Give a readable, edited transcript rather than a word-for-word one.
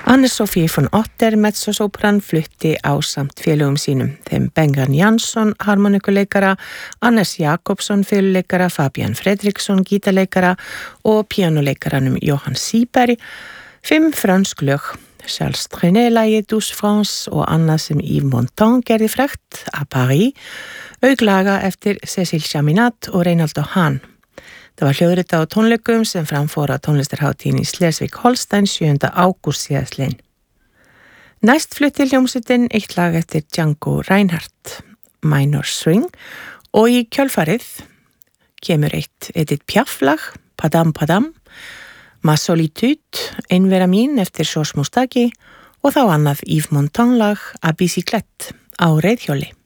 Anne-Sophie von Otter, mezzosopran, flutti ásamt félögum sínum, þeim Bengan Jansson, harmonikuleikara, Hannes Jakobsson, fiðluleikara, Fabian Fredriksson, gítarleikara og píanuleikaranum Johan Sieberg, 5 frönsk lög, Charles Trenet-lagið Douce France og annað sem Yves Montand gerði frægt, à Paris, auk laga eftir Cécile Chaminade og Reynaldo Hahn. Það var hljóðrita á tónleikum sem framfóra tónlistarhátíðin í Schleswig-Holstein 7. ágúst síðastliðinn. Næst flutti hljómsveitin eitt lag eftir Django Reinhardt, Minor Swing, og í kjölfarið kemur eitt Edith Piaf lag, Padam Padam, Ma Solitude, Einvera mín eftir Georges Moustaki og þá annað Yves Montand lag, A Bicyclette, á reiðhjóli.